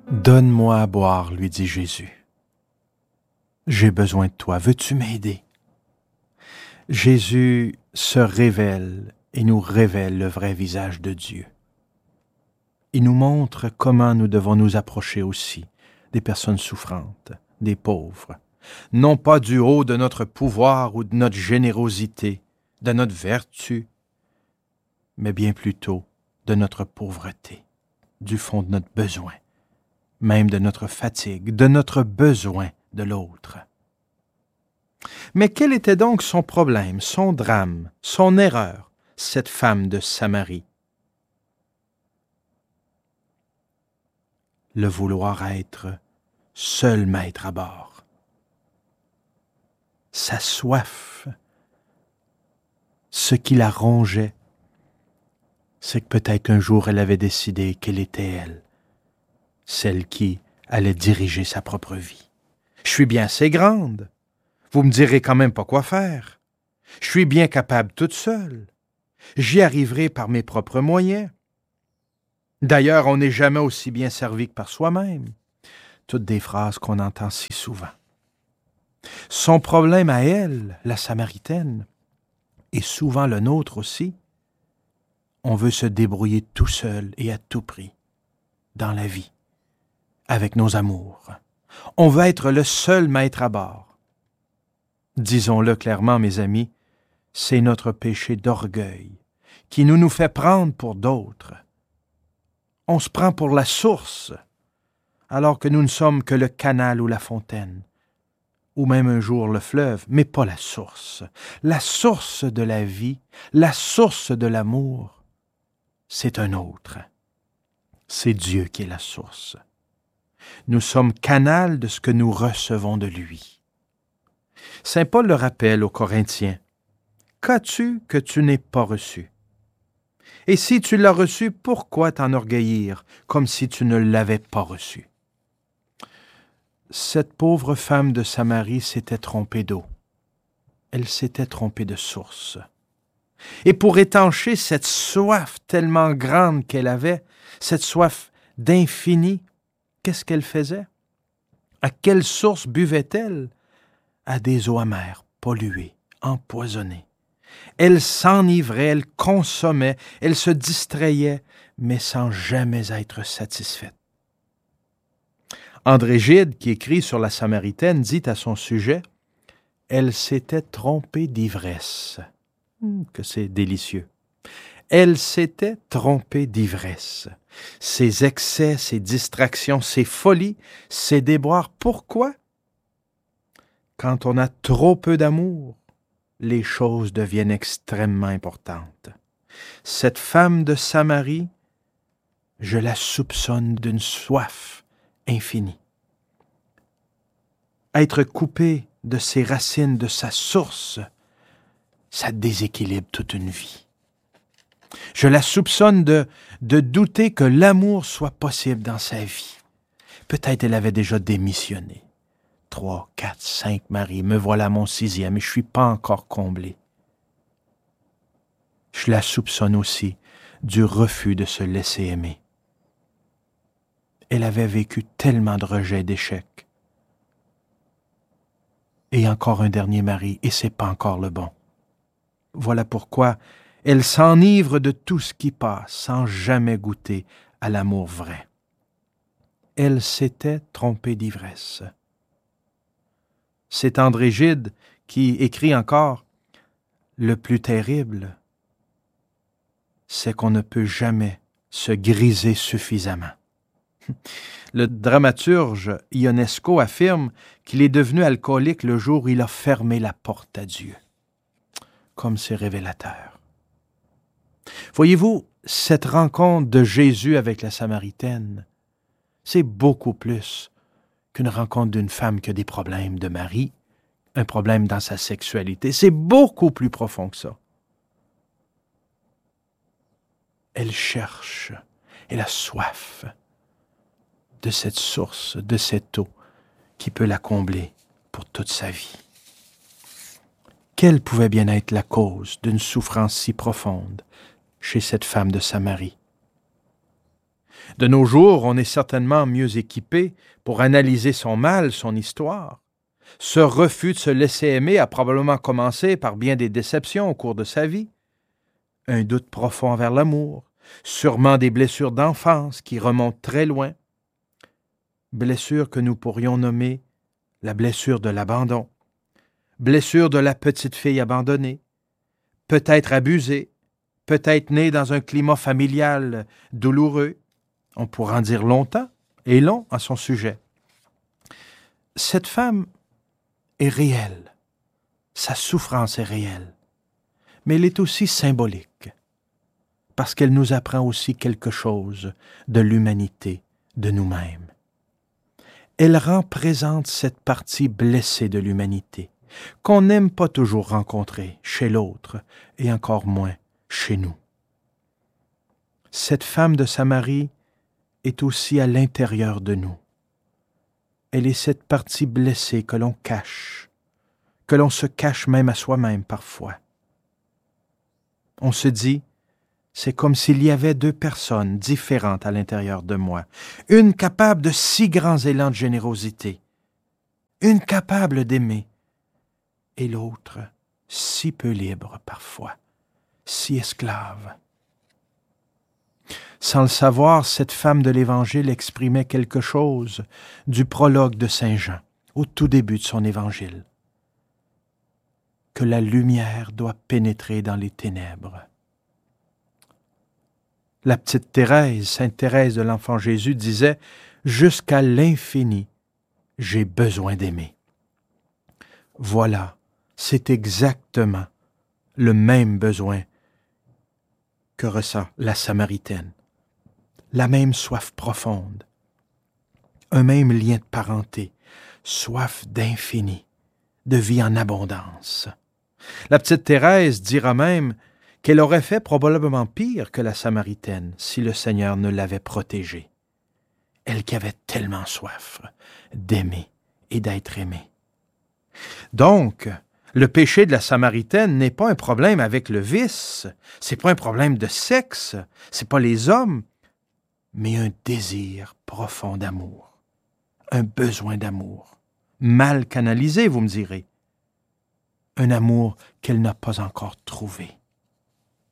« Donne-moi à boire, lui dit Jésus. J'ai besoin de toi, veux-tu m'aider? » Jésus se révèle et nous révèle le vrai visage de Dieu. Il nous montre comment nous devons nous approcher aussi des personnes souffrantes, des pauvres, non pas du haut de notre pouvoir ou de notre générosité, de notre vertu, mais bien plutôt de notre pauvreté, du fond de notre besoin, même de notre fatigue, de notre besoin de l'autre. Mais quel était donc son problème, son drame, son erreur, cette femme de Samarie? Le vouloir être seul maître à bord. Sa soif, ce qui la rongeait, c'est que peut-être un jour elle avait décidé qu'elle était elle, celle qui allait diriger sa propre vie. Je suis bien assez grande. Vous me direz quand même pas quoi faire. Je suis bien capable toute seule. J'y arriverai par mes propres moyens. D'ailleurs, on n'est jamais aussi bien servi que par soi-même. Toutes des phrases qu'on entend si souvent. Son problème à elle, la Samaritaine, et souvent le nôtre aussi, on veut se débrouiller tout seul et à tout prix dans la vie, avec nos amours. On veut être le seul maître à bord. Disons-le clairement, mes amis, c'est notre péché d'orgueil qui nous fait prendre pour d'autres. On se prend pour la source, alors que nous ne sommes que le canal ou la fontaine, ou même un jour le fleuve, mais pas la source. La source de la vie, la source de l'amour, c'est un autre. C'est Dieu qui est la source. Nous sommes canal de ce que nous recevons de lui. Saint Paul le rappelle aux Corinthiens. Qu'as-tu que tu n'aies pas reçu? Et si tu l'as reçu, pourquoi t'enorgueillir comme si tu ne l'avais pas reçu? Cette pauvre femme de Samarie s'était trompée d'eau. Elle s'était trompée de source. Et pour étancher cette soif tellement grande qu'elle avait, cette soif d'infini, qu'est-ce qu'elle faisait? À quelle source buvait-elle? À des eaux amères, polluées, empoisonnées. Elle s'enivrait, elle consommait, elle se distrayait, mais sans jamais être satisfaite. André Gide, qui écrit sur la Samaritaine, dit à son sujet « Elle s'était trompée d'ivresse. » Que c'est délicieux. Elle s'était trompée d'ivresse. Ses excès, ses distractions, ses folies, ses déboires. Pourquoi? Quand on a trop peu d'amour, les choses deviennent extrêmement importantes. Cette femme de Samarie, je la soupçonne d'une soif infinie. Être coupé de ses racines, de sa source, ça déséquilibre toute une vie. Je la soupçonne de douter que l'amour soit possible dans sa vie. Peut-être elle avait déjà démissionné. 3, 4, 5 maris, me voilà mon 6e et je ne suis pas encore comblé. Je la soupçonne aussi du refus de se laisser aimer. Elle avait vécu tellement de rejets et d'échecs. Et encore un dernier mari, et c'est pas encore le bon. Voilà pourquoi elle s'enivre de tout ce qui passe sans jamais goûter à l'amour vrai. Elle s'était trompée d'ivresse. C'est André Gide qui écrit encore « Le plus terrible, c'est qu'on ne peut jamais se griser suffisamment. » Le dramaturge Ionesco affirme qu'il est devenu alcoolique le jour où il a fermé la porte à Dieu. Comme c'est révélateur. Voyez-vous, cette rencontre de Jésus avec la Samaritaine, c'est beaucoup plus qu'une rencontre d'une femme qui a des problèmes de mari, un problème dans sa sexualité. C'est beaucoup plus profond que ça. Elle cherche, elle a soif de cette source, de cette eau qui peut la combler pour toute sa vie. Quelle pouvait bien être la cause d'une souffrance si profonde chez cette femme de Samarie? De nos jours, on est certainement mieux équipé pour analyser son mal, son histoire. Ce refus de se laisser aimer a probablement commencé par bien des déceptions au cours de sa vie. Un doute profond envers l'amour, sûrement des blessures d'enfance qui remontent très loin. Blessure que nous pourrions nommer la blessure de l'abandon, blessure de la petite fille abandonnée, peut-être abusée, peut-être née dans un climat familial douloureux. On pourra en dire longtemps et long à son sujet. Cette femme est réelle, sa souffrance est réelle, mais elle est aussi symbolique, parce qu'elle nous apprend aussi quelque chose de l'humanité, de nous-mêmes. Elle rend présente cette partie blessée de l'humanité, qu'on n'aime pas toujours rencontrer chez l'autre, et encore moins chez nous. Cette femme de Samarie est aussi à l'intérieur de nous. Elle est cette partie blessée que l'on cache, que l'on se cache même à soi-même parfois. On se dit, c'est comme s'il y avait deux personnes différentes à l'intérieur de moi, une capable de si grands élans de générosité, une capable d'aimer, et l'autre si peu libre parfois, si esclave. Sans le savoir, cette femme de l'Évangile exprimait quelque chose du prologue de Saint Jean, au tout début de son Évangile, que la lumière doit pénétrer dans les ténèbres. La petite Thérèse, Sainte Thérèse de l'Enfant Jésus, disait « Jusqu'à l'infini, j'ai besoin d'aimer. » Voilà, c'est exactement le même besoin que ressent la Samaritaine. La même soif profonde, un même lien de parenté, soif d'infini, de vie en abondance. La petite Thérèse dira même qu'elle aurait fait probablement pire que la Samaritaine si le Seigneur ne l'avait protégée. Elle qui avait tellement soif d'aimer et d'être aimée. Donc, le péché de la Samaritaine n'est pas un problème avec le vice, c'est pas un problème de sexe, c'est pas les hommes, mais un désir profond d'amour, un besoin d'amour, mal canalisé, vous me direz, un amour qu'elle n'a pas encore trouvé.